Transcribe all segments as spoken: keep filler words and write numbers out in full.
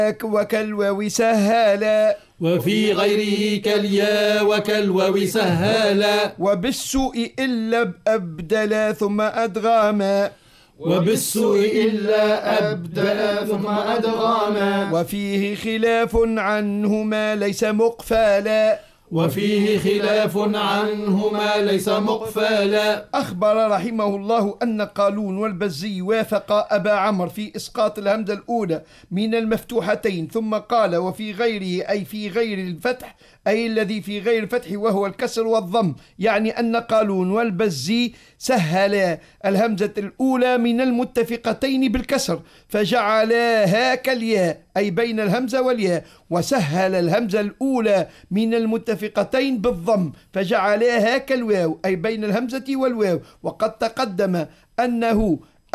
وكالواو سهالا، وفي غيره كاليا وكالواو سهالا، وبالسوء إلا أبدلا ثم أدغاما، وبالسوء إلا أبدلا ثم أدغاما، وفيه خلاف عنهما ليس مقفالا، وفيه خلاف عنهما ليس مقفالا. أخبر رحمه الله أن قالون والبزي وافق أبا عمرو في إسقاط الهمزة الأولى من المفتوحتين، ثم قال وفي غيره أي في غير الفتح، أي الذي في غير الفتح وهو الكسر والضم، يعني أن قالون والبزي سهلا الهمزة الأولى من المتفقتين بالكسر فجعلاها كالياء أي بين الهمزة والياء، وسهل الهمزة الأولى من المتفقتين بالضم فجعلاها كالواو أي بين الهمزة والواو. وقد تقدم أنه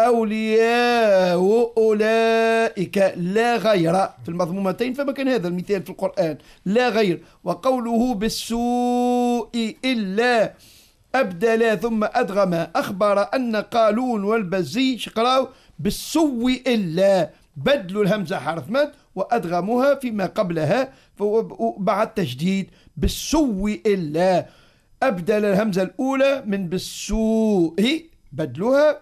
أولياء أولئك لا غير في المضمومتين، فما كان هذا المثال في القرآن لا غير. وقوله بالسوء إلا أبدلا ثم أدغم، أخبر أن قالون والبزي شقراو بالسوء إلا بدلوا الهمزة حرف مد وأدغموها فيما قبلها بعد تشديد بالسوء إلا، أبدل الهمزة الأولى من بالسوء بدلوها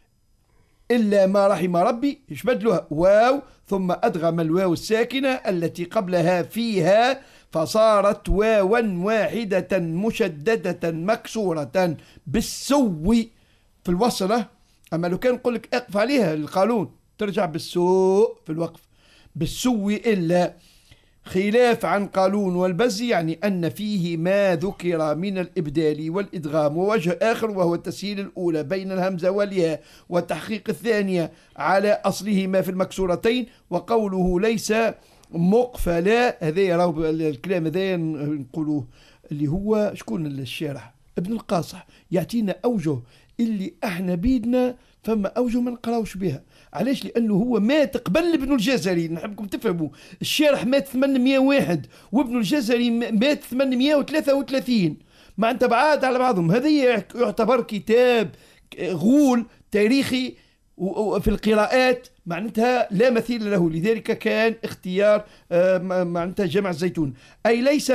إلا ما رحم ربي إيش بدلوها واو، ثم أدغم الواو الساكنة التي قبلها فيها فصارت واوا واحدة مشددة مكسورة بالسوء في الوصلة. أما لو كان نقول لك اقف عليها القانون ترجع بالسوء في الوقف بالسوء إلا. خلاف عن قالون والبزي يعني أن فيه ما ذكر من الإبدال والإدغام، ووجه آخر وهو التسهيل الأولى بين الهمزة والياء والتحقيق الثانية على أصلهما في المكسورتين. وقوله ليس مقفلا هذا يراو الكلام هذا نقولوه اللي هو شكون الشارح ابن القاصح يعطينا أوجه اللي احنا بيدنا فما أوجه ما نقراوش بها. علاش؟ لأنه هو مات قبل ابن الجزري، نحبكم تفهموا الشارح مات ثمانمائة وواحد وابن الجزري مات ثمانمائة وثلاثة وثلاثين، مع انت بعاد على بعضهم. هذا يعتبر كتاب غول تاريخي في القراءات معناتها لا مثيل له، لذلك كان اختيار معناتها جمع الزيتون. أي ليس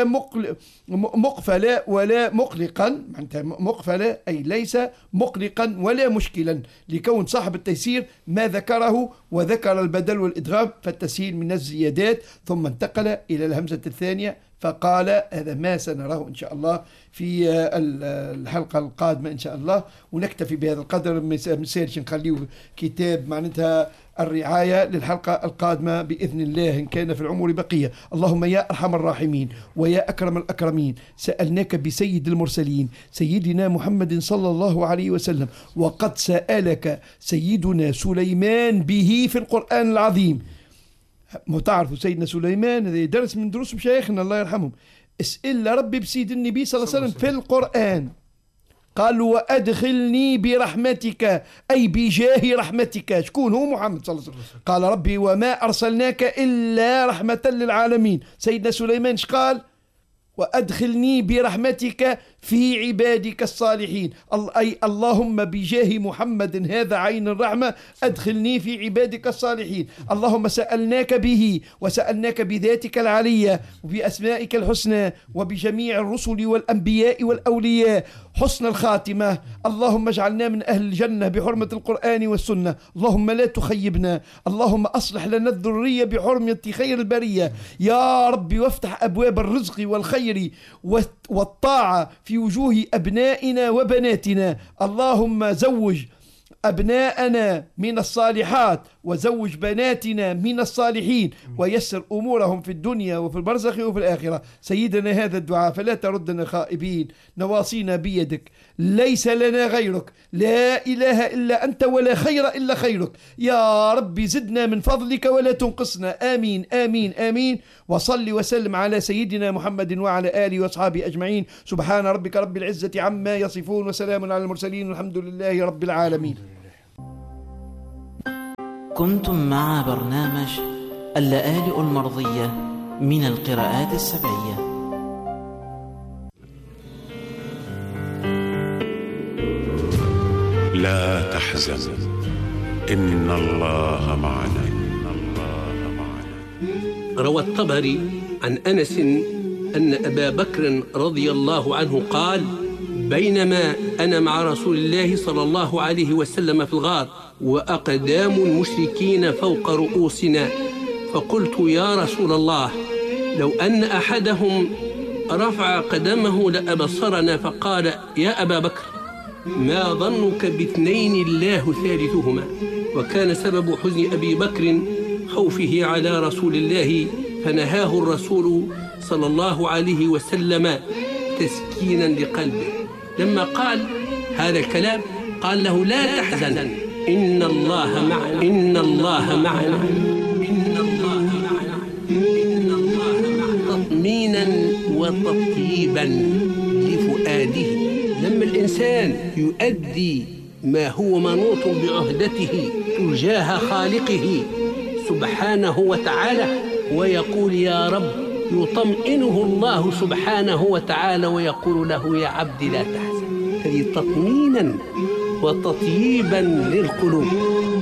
مقفلا ولا مقلقا، معناتها مقفلا أي ليس مقلقا ولا مشكلا، لكون صاحب التيسير ما ذكره وذكر البدل والإدغام فالتسهيل من الزيادات، ثم انتقل إلى الهمزة الثانية فقال هذا ما سنراه إن شاء الله في الحلقة القادمة إن شاء الله. ونكتفي بهذا القدر، مسيرش نخليه كتاب معناتها الرعاية للحلقة القادمة بإذن الله إن كان في العمر بقية. اللهم يا أرحم الراحمين ويا أكرم الأكرمين، سألناك بسيد المرسلين سيدنا محمد صلى الله عليه وسلم، وقد سألك سيدنا سليمان به في القرآن العظيم. متعرفوا سيدنا سليمان هذا درس من دروس مشايخنا الله يرحمهم، اسئل ربي بسيد النبي صلى الله عليه وسلم في القرآن، قال وأدخلني برحمتك أي بجاه رحمتك. شكون هو؟ محمد صلى الله عليه وسلم. قال ربي وما أرسلناك إلا رحمة للعالمين. سيدنا سليمان قال وأدخلني برحمتك في عبادك الصالحين، أي اللهم بجاه محمد هذا عين الرحمة أدخلني في عبادك الصالحين. اللهم سألناك به وسألناك بذاتك العلية وبأسمائك الحسنى وبجميع الرسل والأنبياء والأولياء حسن الخاتمة. اللهم اجعلنا من أهل الجنة بحرمة القرآن والسنة. اللهم لا تخيبنا. اللهم أصلح لنا الذرية بحرمة خير البرية يا ربي، وافتح أبواب الرزق والخير والطاعة في وجوه أبنائنا وبناتنا. اللهم زوج أبناءنا من الصالحات وزوج بناتنا من الصالحين ويسر أمورهم في الدنيا وفي البرزخ وفي الآخرة. سيدنا هذا الدعاء فلا تردنا خائبين، نواصينا بيدك ليس لنا غيرك، لا إله إلا أنت ولا خير إلا خيرك يا ربي، زدنا من فضلك ولا تنقصنا. آمين آمين آمين. وصل وسلم على سيدنا محمد وعلى آله وأصحابه أجمعين. سبحان ربك رب العزة عما يصفون وسلام على المرسلين والحمد لله رب العالمين. كنتم مع برنامج اللآلئ المرضية من القراءات السبعية. لا تحزن إن الله معنا. إن الله معنا. روى الطبري عن أنس أن أبا بكر رضي الله عنه قال: بينما أنا مع رسول الله صلى الله عليه وسلم في الغار وأقدام المشركين فوق رؤوسنا، فقلت: يا رسول الله، لو أن أحدهم رفع قدمه لأبصرنا. فقال: يا أبا بكر، ما ظنك باثنين الله ثالثهما؟ وكان سبب حزن أبي بكر خوفه على رسول الله، فنهاه الرسول صلى الله عليه وسلم تسكينا لقلبه. لما قال هذا الكلام قال له: لا تحزن، إن الله معنا، إن الله معنا، إن الله معنا، إن الله معنا، تطمينا وتطيبا لفؤاده. لما الإنسان يؤدي ما هو منوط بعهدته تجاه خالقه سبحانه وتعالى ويقول: يا رب، يطمئنه الله سبحانه وتعالى ويقول له: يا عبدي لا تحزن. هذه تطمينا وتطييبا للقلوب.